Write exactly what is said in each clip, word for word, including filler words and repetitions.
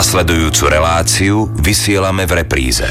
Nasledujúcu reláciu vysielame v repríze.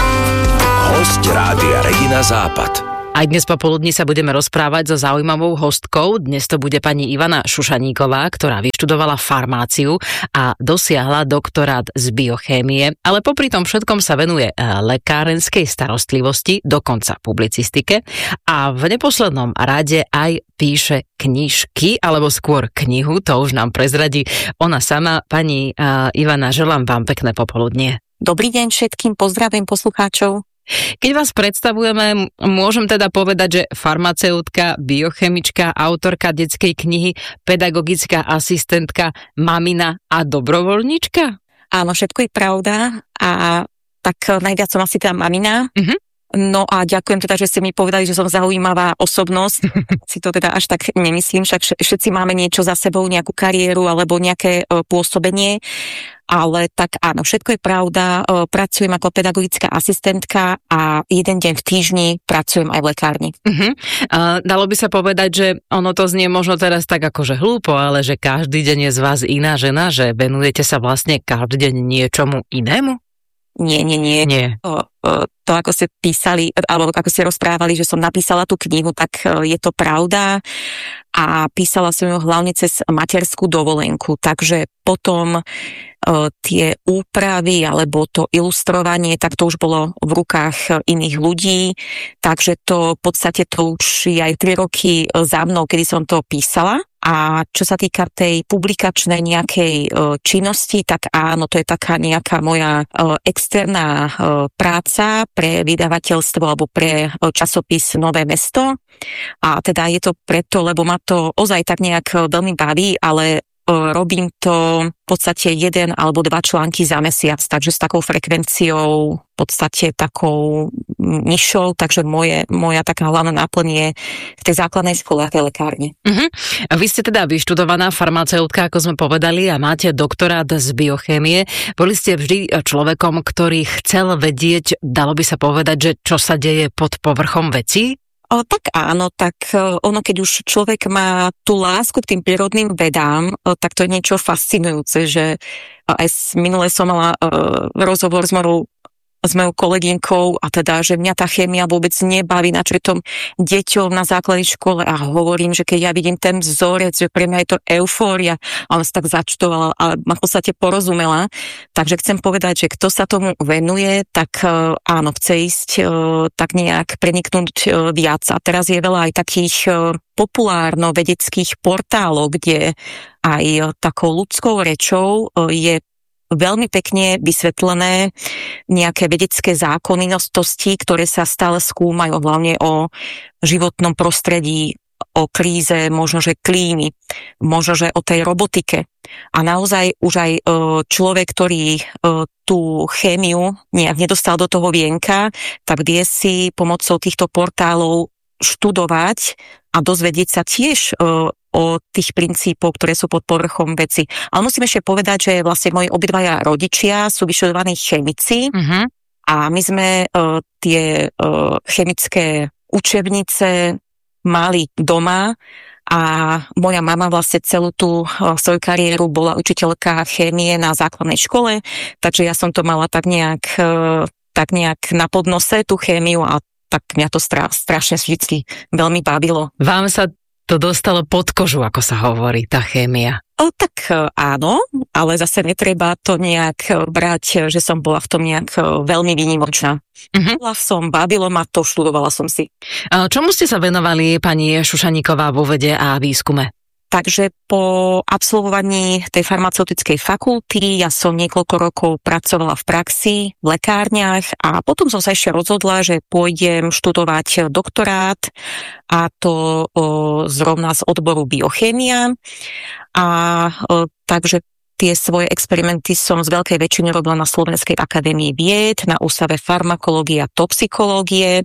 Hosť Rádia Regina Západ. Aj dnes popoludní sa budeme rozprávať so zaujímavou hostkou. Dnes to bude pani Ivana Šušaníková, ktorá vyštudovala farmáciu a dosiahla doktorát z biochémie, ale popri tom všetkom sa venuje lekárenskej starostlivosti, dokonca publicistike a v neposlednom rade aj píše knižky, alebo skôr knihu, to už nám prezradí ona sama. Pani Ivana, želám vám pekné popoludnie. Dobrý deň všetkým, pozdravím poslucháčov. Keď vás predstavujeme, môžem teda povedať, že farmaceutka, biochemička, autorka detskej knihy, pedagogická asistentka, mamina a dobrovoľníčka? Áno, všetko je pravda a tak najviac som asi tá mamina. Uh-huh. No a ďakujem teda, že ste mi povedali, že som zaujímavá osobnosť. Si to teda až tak nemyslím, však všetci máme niečo za sebou, nejakú kariéru alebo nejaké uh, pôsobenie. Ale tak áno, všetko je pravda, pracujem ako pedagogická asistentka a jeden deň v týždni pracujem aj v lekárni. Uh-huh. Uh, dalo by sa povedať, že ono to znie možno teraz tak akože hlúpo, ale že každý deň je z vás iná žena, že venujete sa vlastne každý deň niečomu inému? Nie, nie, nie. nie. To, to, ako ste písali, alebo ako ste rozprávali, že som napísala tú knihu, tak je to pravda. A písala som ju hlavne cez materskú dovolenku, takže potom uh, tie úpravy alebo to ilustrovanie, tak to už bolo v rukách iných ľudí, takže to v podstate to už je aj tri roky za mnou, kedy som to písala. A čo sa týka tej publikačnej nejakej uh, činnosti, tak áno, to je taká nejaká moja uh, externá uh, práca pre vydavateľstvo alebo pre uh, časopis Nové mesto. A teda je to preto, lebo ma to ozaj tak nejak veľmi baví, ale robím to v podstate jeden alebo dva články za mesiac, takže s takou frekvenciou, v podstate takou nižšou, takže moje, moja taká hlavná náplň je v tej základnej škole a tej lekárne. Uh-huh. A vy ste teda vyštudovaná farmaceutka, ako sme povedali, a máte doktorát z biochémie. Boli ste vždy človekom, ktorý chcel vedieť, dalo by sa povedať, že čo sa deje pod povrchom vecí? O, tak áno, tak ono, keď už človek má tú lásku k tým prírodným vedám, o, tak to je niečo fascinujúce, že aj minule som mala uh, rozhovor s mojou s mojou kolegynkou a teda, že mňa tá chémia vôbec nebaví, načo tom deťom na základnej škole a hovorím, že keď ja vidím ten vzorec, že pre mňa je to eufória, a ona sa tak začtovala a ma v podstate porozumela. Takže chcem povedať, že kto sa tomu venuje, tak áno, chce ísť tak nejak preniknúť viac. A teraz je veľa aj takých populárno-vedeckých portálov, kde aj takou ľudskou rečou je veľmi pekne vysvetlené nejaké vedecké zákonitosti, ktoré sa stále skúmajú, hlavne o životnom prostredí, o kríze, možno že klímy, možno že o tej robotike. A naozaj už aj človek, ktorý tú chémiu nejak nedostal do toho vienka, tak vie si pomocou týchto portálov študovať a dozvedieť sa tiež o tých princípoch, ktoré sú pod povrchom veci. Ale musím ešte povedať, že vlastne moji obidvaja rodičia sú vyštudovaní chemici uh-huh. a my sme uh, tie uh, chemické učebnice mali doma a moja mama vlastne celú tú uh, svoju kariéru bola učiteľka chémie na základnej škole, takže ja som to mala tak nejak, uh, tak nejak na podnose, tú chémiu, a tak mňa to stra- strašne vždycky veľmi bavilo. Vám sa to dostalo pod kožu, ako sa hovorí, tá chémia. O, tak áno, ale zase netreba to nejak brať, že som bola v tom nejak veľmi výnimočná. Uh-huh. Bola som, bavilo ma to, študovala som si. Čomu ste sa venovali, pani Šušaníková, vo vede a výskume? Takže po absolvovaní tej farmaceutickej fakulty ja som niekoľko rokov pracovala v praxi, v lekárniach a potom som sa ešte rozhodla, že pôjdem študovať doktorát, a to o, zrovna z odboru biochémia. A o, takže tie svoje experimenty som z veľkej väčšiny robila na Slovenskej akadémii vied, na Ústave farmakológie a toxikológie,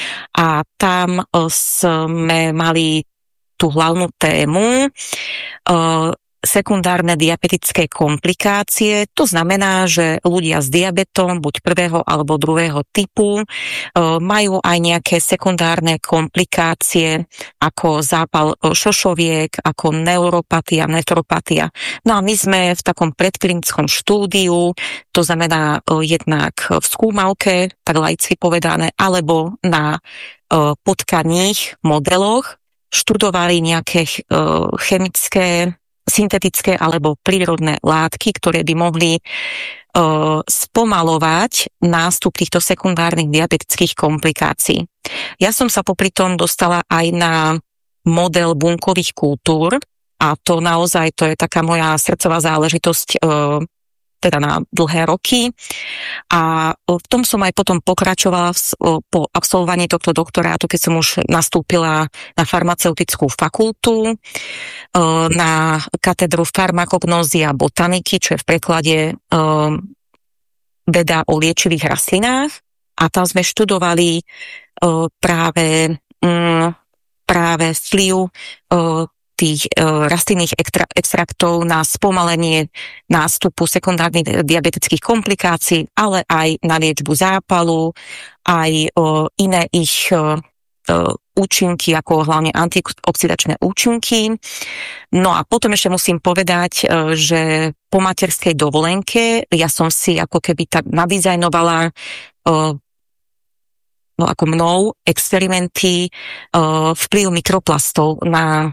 a tam o, sme mali tú hlavnú tému uh, sekundárne diabetické komplikácie. To znamená, že ľudia s diabetom, buď prvého alebo druhého typu, majú aj nejaké sekundárne komplikácie, ako zápal šošoviek, ako neuropatia, nefropatia. No a my sme v takom predklinickom štúdiu, to znamená jednak v skúmavke, tak laicky povedané, alebo na potkaných modeloch, študovali nejaké chemické, syntetické alebo prírodné látky, ktoré by mohli uh, spomalovať nástup týchto sekundárnych diabetických komplikácií. Ja som sa popri tom dostala aj na model bunkových kultúr a to naozaj, to je taká moja srdcová záležitosť uh, teda na dlhé roky. A v tom som aj potom pokračovala po absolvovaní tohto doktorátu, keď som už nastúpila na farmaceutickú fakultu, na katedru farmakognózy a botaniky, čo je v preklade veda o liečivých rastlinách. A tam sme študovali práve, práve vplyv tých e, rastlinných extra, extraktov na spomalenie nástupu sekundárnych diabetických komplikácií, ale aj na liečbu zápalu, aj e, iné ich e, účinky, ako hlavne antioxidačné účinky. No a potom ešte musím povedať, e, že po materskej dovolenke ja som si ako keby tak nadizajnovala e, no ako mnou experimenty e, vplyv mikroplastov na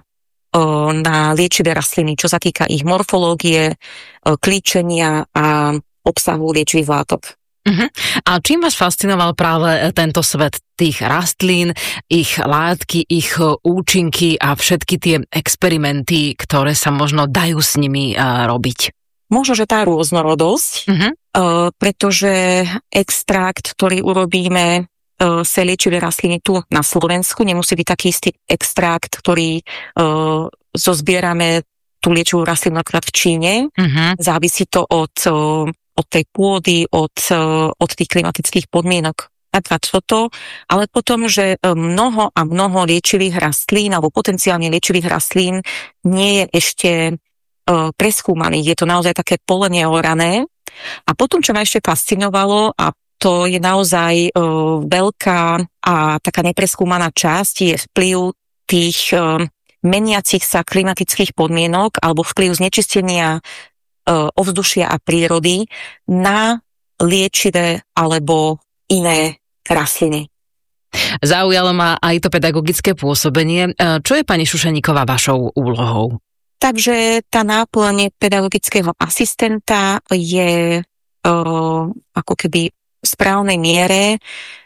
na liečivé rastliny, čo sa týka ich morfológie, klíčenia a obsahu liečivých látok. Uh-huh. A čím vás fascinoval práve tento svet tých rastlín, ich látky, ich účinky a všetky tie experimenty, ktoré sa možno dajú s nimi uh, robiť? Možno, že tá rôznorodosť, uh-huh. uh, pretože extrakt, ktorý urobíme z liečivé rastliny tu na Slovensku, nemusí byť taký istý extrakt, ktorý uh, zozbierame tú liečivú rastlinu napríklad v Číne. Uh-huh. Závisí to od, uh, od tej pôdy, od, uh, od tých klimatických podmienok. Toto, ale potom, že mnoho a mnoho liečivých rastlín alebo potenciálne liečivých rastlín nie je ešte uh, preskúmaných. Je to naozaj také pole neorané. A potom, čo ma ešte fascinovalo, a to je naozaj uh, veľká a taká nepreskúmaná časť, je vplyv tých uh, meniacich sa klimatických podmienok alebo vplyv znečistenia uh, ovzdušia a prírody na liečivé alebo iné rastliny. Zaujalo ma aj to pedagogické pôsobenie. Čo je, pani Šušaníková, vašou úlohou? Takže tá náplň pedagogického asistenta je uh, ako keby v správnej miere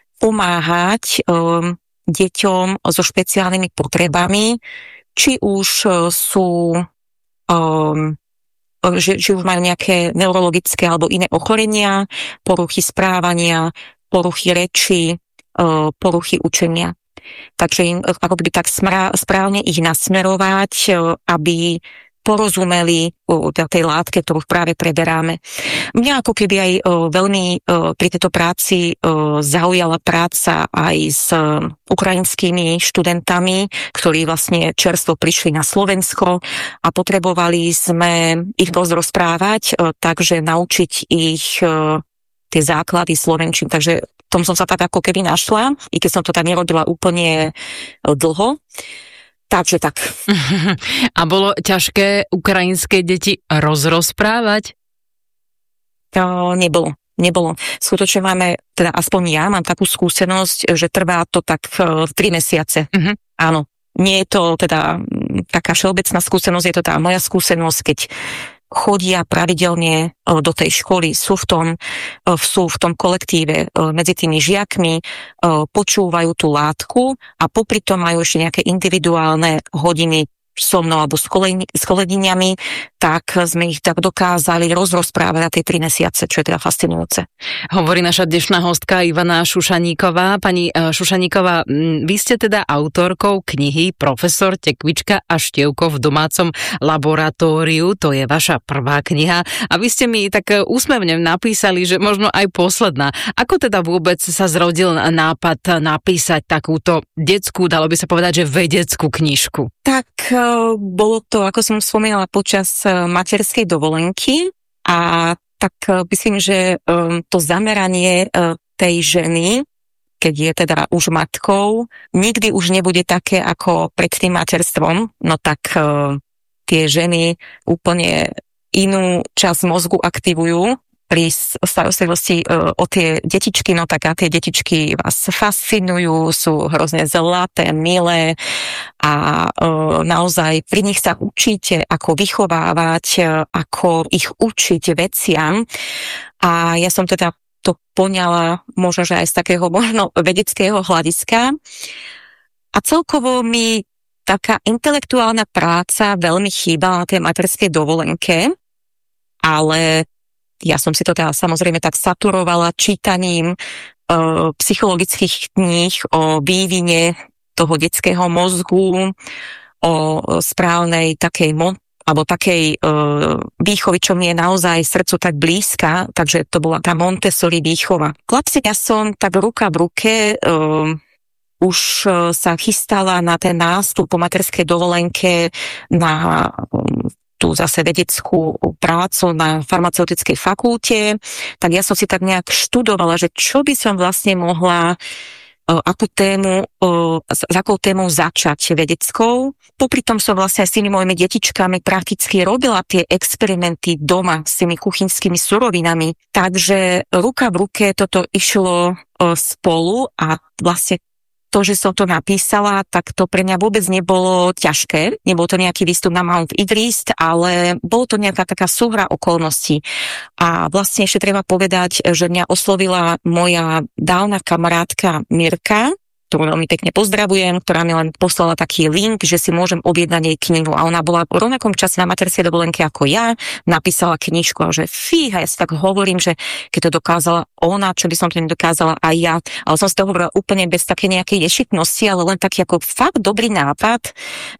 pomáhať um, deťom so špeciálnymi potrebami, či už uh, sú um, že, že už majú nejaké neurologické alebo iné ochorenia, poruchy správania, poruchy reči, uh, poruchy učenia. Takže im ako by tak správne ich nasmerovať, uh, aby porozumeli o tej látke, ktorú práve preberáme. Mňa ako keby aj o, veľmi o, pri tejto práci o, zaujala práca aj s o, ukrajinskými študentami, ktorí vlastne čerstvo prišli na Slovensko a potrebovali sme ich dosť rozprávať, o, takže naučiť ich o, tie základy slovenčiny. Takže v tom som sa tak ako keby našla, i keď som to tak nerobila úplne o, dlho. Takže tak. A bolo ťažké ukrajinské deti rozrozprávať? To nebolo. Nebolo. Skutočne máme, teda aspoň ja mám takú skúsenosť, že trvá to tak tri mesiace. Uh-huh. Áno. Nie je to teda taká všeobecná skúsenosť, je to tá moja skúsenosť, keď chodia pravidelne do tej školy, sú v tom, sú v tom kolektíve medzi tými žiakmi, počúvajú tú látku a popri tom majú ešte nejaké individuálne hodiny so mnou alebo s, kolegyň, s kolegyňami, tak sme ich tak dokázali rozrozprávať na tie tri mesiace, čo je teda fascinujúce. Hovorí naša dnešná hostka Ivana Šušaníková. Pani Šušaníková, vy ste teda autorkou knihy Profesor Tekvička a Štievko v domácom laboratóriu. To je vaša prvá kniha. A vy ste mi tak úsmevne napísali, že možno aj posledná. Ako teda vôbec sa zrodil nápad napísať takúto detskú, dalo by sa povedať, že vedeckú knižku? Tak bolo to, ako som spomínala, počas materskej dovolenky a tak myslím, že to zameranie tej ženy, keď je teda už matkou, nikdy už nebude také ako pred tým materstvom. No tak tie ženy úplne inú časť mozgu aktivujú pri starostlivosti o tie detičky, no tak a tie detičky vás fascinujú, sú hrozne zlaté, milé a naozaj pri nich sa učíte, ako vychovávať, ako ich učiť veciam. A ja som teda to poňala možno, že aj z takého možno vedeckého hľadiska. A celkovo mi taká intelektuálna práca veľmi chýbala na tej materskej dovolenke, ale ja som si to teda samozrejme tak saturovala čítaním e, psychologických kníh o vývine toho detského mozgu, o správnej takej mo- alebo takej e, výchovy, čo mi je naozaj srdcu tak blízka, takže to bola tá Montessori výchova. Chlapci, ja som tak ruka v ruke e, už sa chystala na ten nástup po materskej dovolenke na tú zase vedeckú prácu na farmaceutickej fakulte, tak ja som si tak nejak študovala, že čo by som vlastne mohla, akú tému, s akou témou začať vedeckou. Popri tom som vlastne s tými mojimi detičkami prakticky robila tie experimenty doma s tými kuchynskými surovinami, takže ruka v ruke toto išlo spolu a vlastne to, že som to napísala, tak to pre mňa vôbec nebolo ťažké. Nebol to nejaký výstup na Mount Everest, ale bolo to nejaká taká súhra okolností. A vlastne ešte treba povedať, že mňa oslovila moja dávna kamarátka Mirka, ktorú veľmi pekne pozdravujem, ktorá mi len poslala taký link, že si môžem objednať jej knihu. A ona bola v rovnakom čase na materskej dovolenke ako ja, napísala knižku a že fíha, ja si tak hovorím, že keď to dokázala ona, čo by som to nedokázala aj ja. Ale som si to hovorila úplne bez také nejakej ješitnosti, ale len taký ako fakt dobrý nápad,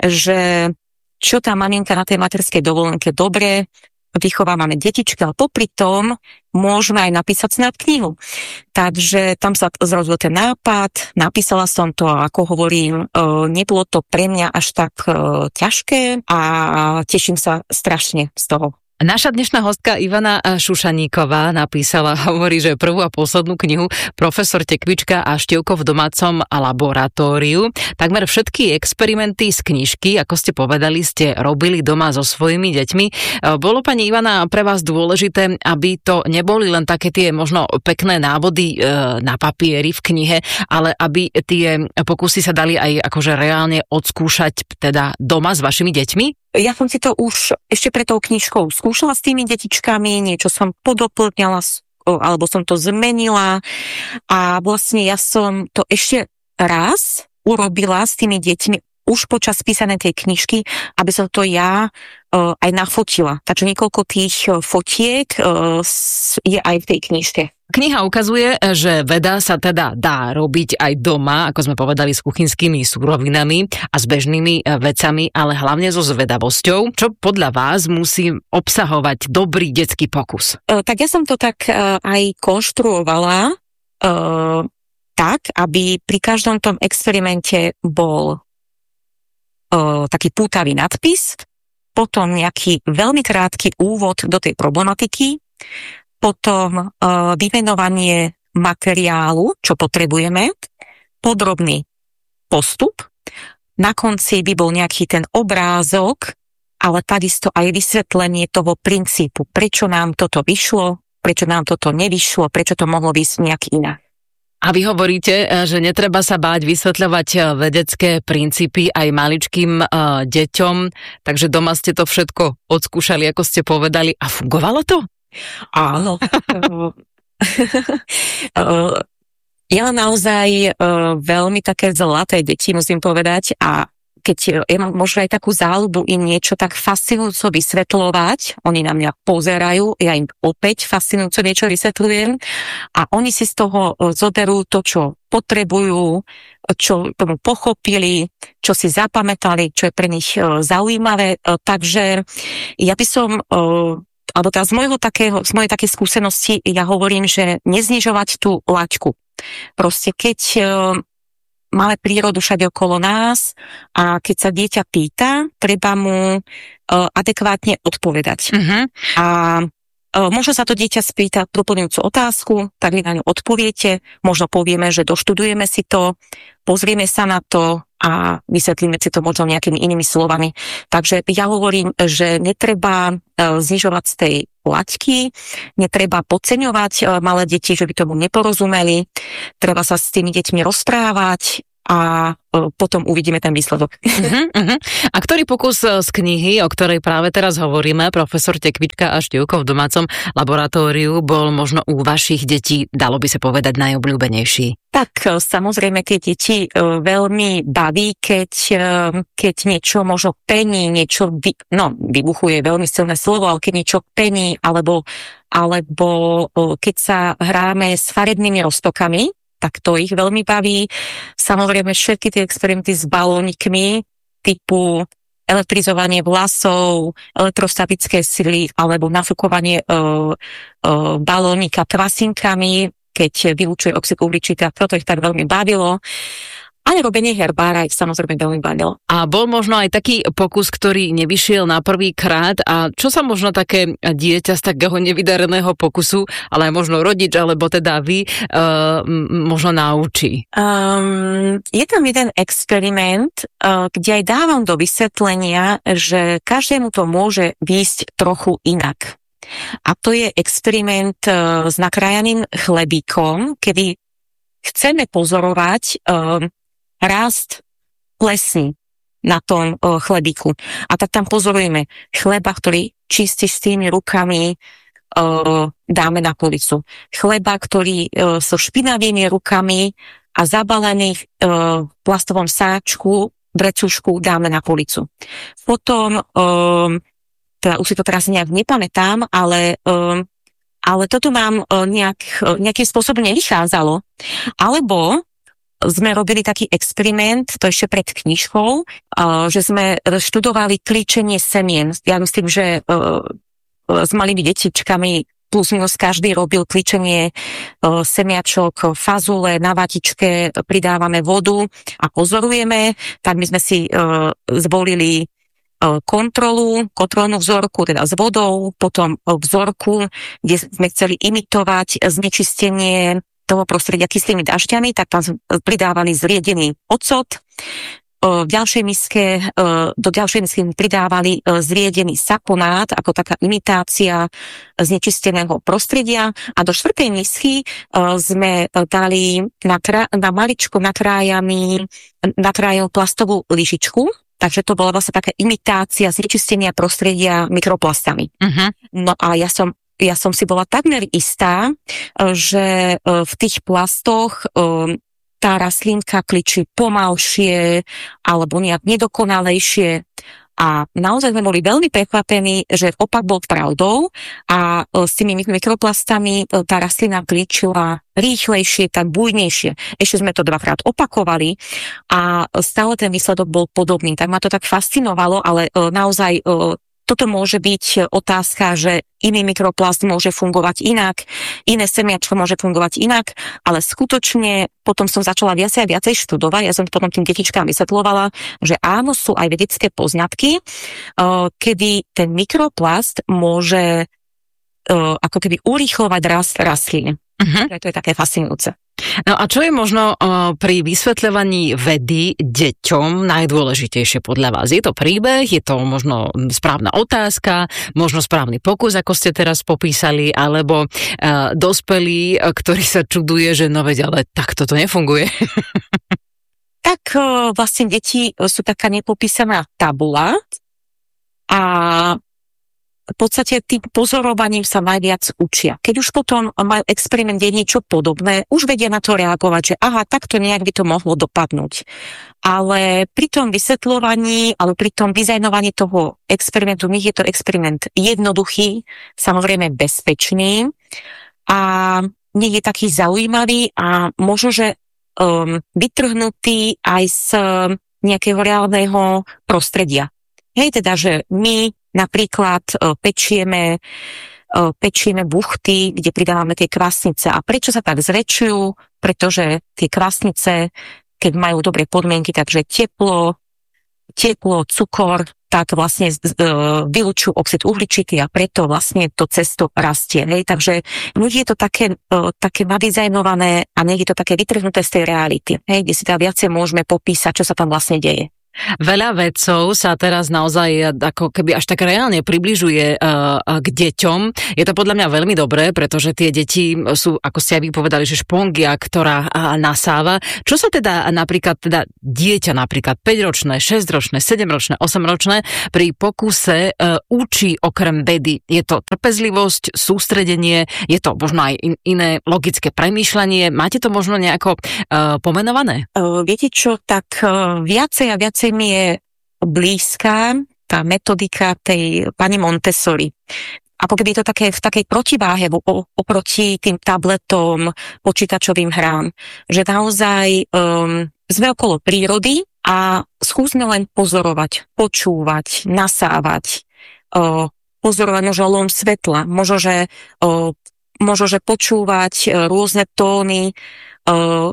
že čo tá maminka na tej materskej dovolenke dobre vychovávame detičky, ale popri tom môžeme aj napísať snad knihu. Takže tam sa zrodil ten nápad, napísala som to a ako hovorím, nebolo to pre mňa až tak ťažké a teším sa strašne z toho. Naša dnešná hostka Ivana Šušaníková napísala, hovorí, že prvú a poslednú knihu Profesor Tekvička a Števko v domácom laboratóriu. Takmer všetky experimenty z knižky, ako ste povedali, ste robili doma so svojimi deťmi. Bolo, pani Ivana, pre vás dôležité, aby to neboli len také tie možno pekné návody na papieri v knihe, ale aby tie pokusy sa dali aj akože reálne odskúšať teda doma s vašimi deťmi? Ja som si to už ešte pred tou knižkou skúšala s tými detičkami, niečo som podoplňala, alebo som to zmenila a vlastne ja som to ešte raz urobila s tými deťmi už počas písanej tej knižky, aby som to ja uh, aj nafotila. Takže niekoľko tých fotiek uh, je aj v tej knižke. Kniha ukazuje, že veda sa teda dá robiť aj doma, ako sme povedali, s kuchynskými súrovinami a s bežnými vecami, ale hlavne so zvedavosťou. Čo podľa vás musí obsahovať dobrý detský pokus? Uh, tak ja som to tak uh, aj konštruovala uh, tak, aby pri každom tom experimente bol Uh, taký pútavý nadpis, potom nejaký veľmi krátky úvod do tej problematiky, potom uh, vymenovanie materiálu, čo potrebujeme, podrobný postup, na konci by bol nejaký ten obrázok, ale takisto aj vysvetlenie toho princípu, prečo nám toto vyšlo, prečo nám toto nevyšlo, prečo to mohlo byť nejak inak. A vy hovoríte, že netreba sa báť vysvetľovať vedecké princípy aj maličkým uh, deťom, takže doma ste to všetko odskúšali, ako ste povedali, a fungovalo to? Áno. Ja naozaj uh, veľmi také zlaté deti, musím povedať, a keď ja mám možno aj takú záľubu im niečo tak fascinujúco vysvetľovať, oni na mňa pozerajú, ja im opäť fascinujúco niečo vysvetľujem a oni si z toho zoberú to, čo potrebujú, čo tomu pochopili, čo si zapamätali, čo je pre nich zaujímavé. Takže ja by som, alebo teda z môjho takého, z mojej takej skúsenosti ja hovorím, že neznižovať tú laťku. Proste keď máme prírodu všade okolo nás a keď sa dieťa pýta, treba mu uh, adekvátne odpovedať. Uh-huh. A uh, možno sa to dieťa spýta doplňujúcu otázku, tak vy na ňu odpoviete, možno povieme, že doštudujeme si to, pozrieme sa na to a vysvetlíme si to možno nejakými inými slovami. Takže ja hovorím, že netreba uh, znižovať z tej laťky, netreba podceňovať malé deti, že by tomu neporozumeli, treba sa s tými deťmi rozprávať a potom uvidíme ten výsledok. Uh-huh, uh-huh. A ktorý pokus z knihy, o ktorej práve teraz hovoríme, profesor Tekvička a Štívko v domácom laboratóriu, bol možno u vašich detí, dalo by sa povedať, najobľúbenejší? Tak samozrejme, keď deti veľmi baví, keď, keď niečo možno pení, niečo vy, no, vybuchuje veľmi silné slovo, ale keď niečo pení, alebo, alebo keď sa hráme s farebnými roztokami, tak to ich veľmi baví. Samozrejme všetky tie experimenty s balónikmi typu elektrizovanie vlasov, elektrostatické sily alebo nafúkovanie e, e, balónika kvasinkami, keď vylučuje oxid uhličitý, toto ich tak veľmi bavilo. Ale robenie herbára ich samozrejme veľmi bavilo. A bol možno aj taký pokus, ktorý nevyšiel na prvý krát. A čo sa možno také dieťa z takého nevydareného pokusu, ale aj možno rodič, alebo teda vy, uh, možno naučí? Um, je tam jeden experiment, uh, kde aj dávam do vysvetlenia, že každému to môže výjsť trochu inak. A to je experiment uh, s nakrájaným chlebíkom, kedy chceme pozorovať uh, rast plesní na tom uh, chlebíku. A tak tam pozorujeme chleba, ktorý čistíš s tými rukami, uh, dáme na policu. Chleba, ktorý uh, so špinavými rukami a zabalený uh, v plastovom sáčku, vrecušku dáme na policu. Potom, um, teda už si to teraz nejak nepamätám, ale, um, ale toto nám uh, nejak, uh, nejakým spôsobom nevychádzalo. Alebo sme robili taký experiment, to ešte pred knižkou, že sme študovali klíčenie semien. Ja myslím, že s malými detičkami plus minus každý robil klíčenie semiačok, fazule, na vatičke, pridávame vodu a pozorujeme. Tak my sme si zvolili kontrolu, kontrolnú vzorku, teda s vodou, potom vzorku, kde sme chceli imitovať znečistenie toho prostredia kyslými dažďami, tak tam pridávali zriedený ocot. V ďalšej miske, do ďalšej misky pridávali zriedený saponát, ako taká imitácia znečisteného prostredia. A do štvrtej misky sme dali na, tra- na maličko nakrájaný, nakrájanú plastovú lyžičku. Takže to bola vlastne taká imitácia znečistenia prostredia mikroplastami. Uh-huh. No a ja som Ja som si bola takmer istá, že v tých plastoch tá rastlinka kličí pomalšie alebo nejak nedokonalejšie. A naozaj sme boli veľmi prekvapení, že opak bol pravdou a s tými mikroplastami tá rastlina kličila rýchlejšie, tak bujnejšie. Ešte sme to dvakrát opakovali a stále ten výsledok bol podobný. Tak ma to tak fascinovalo, ale naozaj toto môže byť otázka, že iný mikroplast môže fungovať inak, iné semiačko môže fungovať inak, ale skutočne potom som začala viacej a viacej študovať. Ja som potom tým detičkám vysvetľovala, že áno, sú aj vedecké poznatky, kedy ten mikroplast môže ako keby urýchlovať rast rastlín. Uh-huh. To je také fascinujúce. No a čo je možno uh, pri vysvetľovaní vedy deťom najdôležitejšie podľa vás? Je to príbeh, je to možno správna otázka, možno správny pokus, ako ste teraz popísali, alebo uh, dospelý, ktorý sa čuduje, že no veď, ale takto to nefunguje. Tak uh, vlastne deti sú taká nepopísaná tabula a v podstate tým pozorovaním sa najviac učia. Keď už potom majú experiment, je niečo podobné, už vedia na to reagovať, že aha, takto nejak by to mohlo dopadnúť. Ale pri tom vysvetľovaní, alebo pri tom dizajnovaní toho experimentu, nech je to experiment jednoduchý, samozrejme bezpečný a nech je taký zaujímavý a možno, že um, vytrhnutý aj z um, nejakého reálneho prostredia. Hej, teda, že my napríklad pečieme, pečieme buchty, kde pridávame tie kvasnice. A prečo sa tak zväčšujú? Pretože tie kvasnice keď majú dobré podmienky, takže teplo, teplo, cukor, tak vlastne vylučujú oxid uhličitý a preto vlastne to cesto rastie. Hej. Takže ľudí je to také, také nadizajnované a nie je to také vytrhnuté z tej reality, hej, kde si teda viacej môžeme popísať, čo sa tam vlastne deje. Veľa vedcov sa teraz naozaj ako keby až tak reálne približuje uh, k deťom. Je to podľa mňa veľmi dobré, pretože tie deti sú, ako ste aj vy povedali, že špongia, ktorá uh, nasáva. Čo sa teda napríklad teda dieťa, napríklad päťročné, šesťročné, sedemročné, osemročné pri pokuse uh, učí okrem vedy? Je to trpezlivosť, sústredenie, je to možno aj in, iné logické premýšľanie? Máte to možno nejako uh, pomenované? Uh, viete čo, tak uh, viacej a viacej mi je blízka tá metodika tej pani Montessori. Ako keby je to také, v takej protiváhe oproti tým tabletom, počítačovým hrám. Že naozaj um, sme okolo prírody a skúsme len pozorovať, počúvať, nasávať, uh, pozorovať možno lom svetla, možno, že, uh, možno, že počúvať uh, rôzne tóny, uh,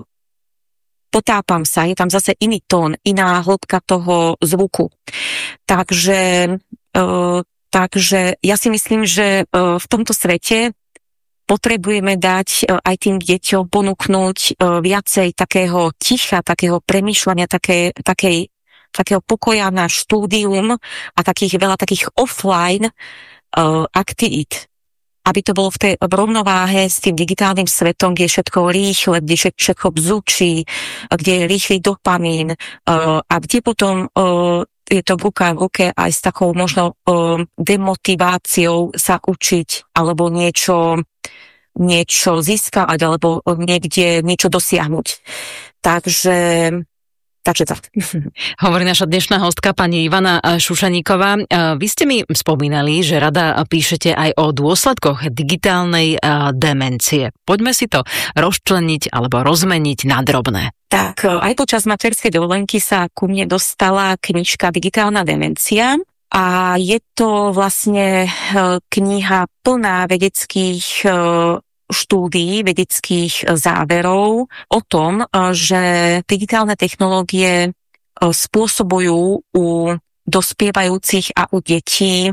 potápam sa, je tam zase iný tón, iná hĺbka toho zvuku. Takže, uh, takže ja si myslím, že uh, v tomto svete potrebujeme dať uh, aj tým deťom ponúknuť uh, viacej takého ticha, takého premýšľania, také, takej, takého pokoja na štúdium a takých veľa takých offline uh, aktivít. Aby to bolo v tej rovnováhe s tým digitálnym svetom, kde je všetko rýchle, kde všetko bzučí, kde je rýchly dopamín uh, a kde potom uh, je to v ruka v ruke aj s takou možno uh, demotiváciou sa učiť alebo niečo, niečo získať alebo niekde niečo dosiahnuť. Takže Takže tak. Hovorí naša dnešná hostka, pani Ivana Šušaníková. Vy ste mi spomínali, že rada píšete aj o dôsledkoch digitálnej demencie. Poďme si to rozčleniť alebo rozmeniť na drobné. Tak, aj počas materskej dovolenky sa ku mne dostala knižka Digitálna demencia a je to vlastne kniha plná vedeckých štúdií, vedeckých záverov o tom, že digitálne technológie spôsobujú u dospievajúcich a u detí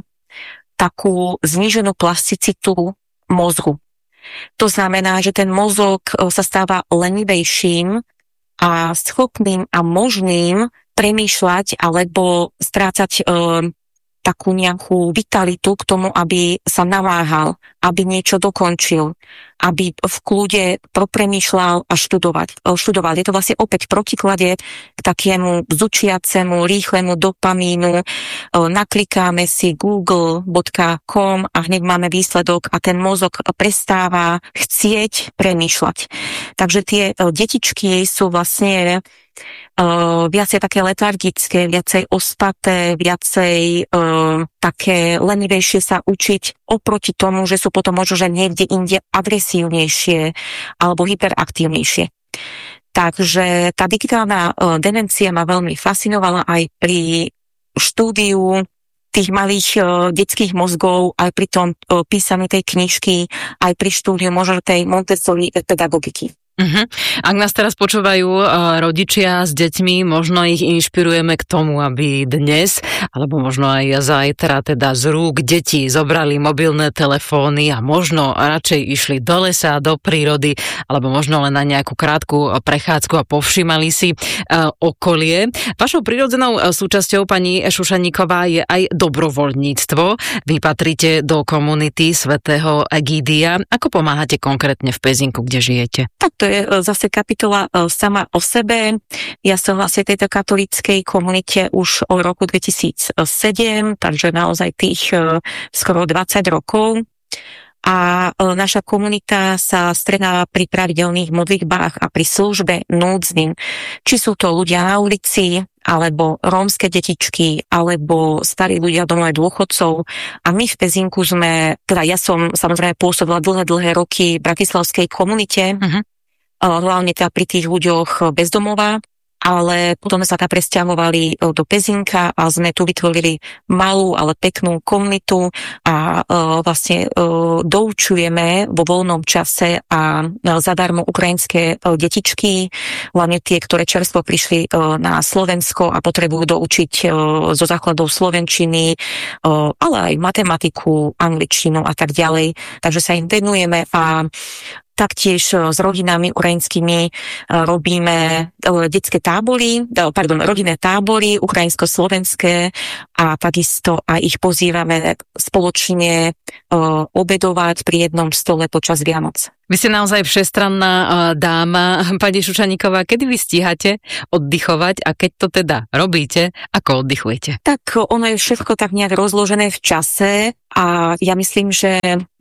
takú zníženú plasticitu mozgu. To znamená, že ten mozog sa stáva lenivejším a schopným a možným premýšľať alebo strácať e, takú nejakú vitalitu k tomu, aby sa namáhal, aby niečo dokončil, aby v kľude propremýšľal a študovať, študoval. Je to vlastne opäť protiklade k takému bzučiacemu, rýchlemu dopamínu. Naklikáme si google bodka com a hneď máme výsledok a ten mozog prestáva chcieť premýšľať. Takže tie detičky sú vlastne Uh, viacej také letargické, viacej ospaté, viacej uh, také lenivejšie sa učiť oproti tomu, že sú potom možno, že niekde inde agresívnejšie alebo hyperaktívnejšie. Takže tá digitálna uh, demencia ma veľmi fascinovala aj pri štúdiu tých malých uh, detských mozgov, aj pri tom uh, písaní tej knižky, aj pri štúdiu možno tej Montessori pedagogiky. Uh-huh. Ak nás teraz počúvajú uh, rodičia s deťmi, možno ich inšpirujeme k tomu, aby dnes, alebo možno aj zajtra, teda z rúk detí zobrali mobilné telefóny a možno radšej išli do lesa, do prírody, alebo možno len na nejakú krátku prechádzku a povšimali si uh, okolie. Vašou prirodzenou súčasťou, pani Šušaníková, je aj dobrovoľníctvo. Vy patríte do komunity svätého Egídia. Ako pomáhate konkrétne v Pezinku, kde žijete? Tak to je zase kapitola sama o sebe. Ja som vlastne tejto katolíckej komunite už od roku dvetisícsedem, takže naozaj tých skoro dvadsať rokov. A naša komunita sa stretáva pri pravidelných modlitbách a pri službe núdznym. Či sú to ľudia na ulici, alebo rómske detičky, alebo starí ľudia domov dôchodcov. A my v Pezinku sme, teda ja som samozrejme pôsobila dlhé, dlhé roky v bratislavskej komunite, uh-huh. hlavne teda pri tých ľuďoch bez domova ale potom sa tam presťahovali do Pezinka a sme tu vytvorili malú, ale peknú komunitu a uh, vlastne uh, doučujeme vo voľnom čase a uh, zadarmo ukrajinské uh, detičky, hlavne tie, ktoré čerstvo prišli uh, na Slovensko a potrebujú doučiť uh, zo základov slovenčiny, uh, ale aj matematiku, angličtinu a tak ďalej. Takže sa im venujeme a taktiež s rodinami ukrajinskými robíme detské tábory, pardon, rodinné tábory ukrajinsko-slovenské a takisto aj ich pozývame spoločne obedovať pri jednom stole počas Vianoc. Vy ste naozaj všestranná dáma, pani Šušaníková. Kedy vy stíhate oddychovať a keď to teda robíte, ako oddychujete? Tak ono je všetko tak nejak rozložené v čase a ja myslím, že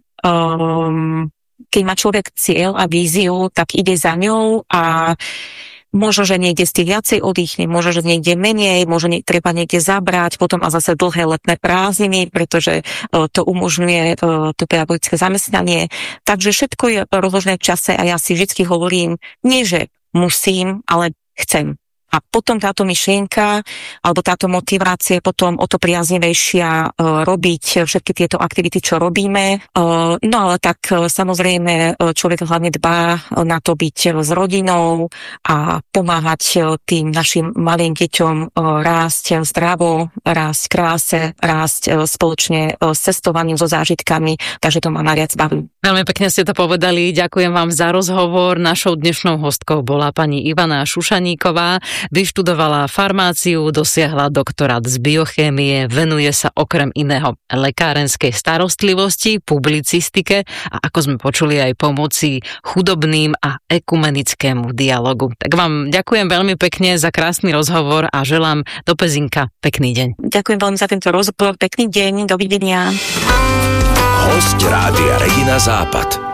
um, keď má človek cieľ a víziu, tak ide za ňou a možno, že niekde si viacej oddychne, možno, že niekde menej, možno nie, treba niekde zabrať, potom a zase dlhé letné prázdniny, pretože uh, to umožňuje uh, to pedagogické zamestnanie. Takže všetko je rozložené v čase a ja si vždy hovorím, nie že musím, ale chcem. A potom táto myšlienka alebo táto motivácia potom o to priaznivejšia uh, robiť všetky tieto aktivity, čo robíme. Uh, no ale tak uh, samozrejme človek hlavne dbá na to byť s rodinou a pomáhať uh, tým našim malým deťom uh, rásť zdravo, rásť kráse, rásť uh, spoločne uh, s cestovaním, so zážitkami, takže to ma najviac baví. Veľmi pekne ste to povedali, ďakujem vám za rozhovor. Našou dnešnou hostkou bola pani Ivana Šušaníková. Vyštudovala farmáciu, dosiahla doktorát z biochémie, venuje sa okrem iného lekárenskej starostlivosti, publicistike a ako sme počuli aj pomoci chudobným a ekumenickému dialogu. Tak vám ďakujem veľmi pekne za krásny rozhovor a želám do Pezinka pekný deň. Ďakujem veľmi za tento rozhovor, pekný deň, dovidenia. Hosť Rádia Regina Západ.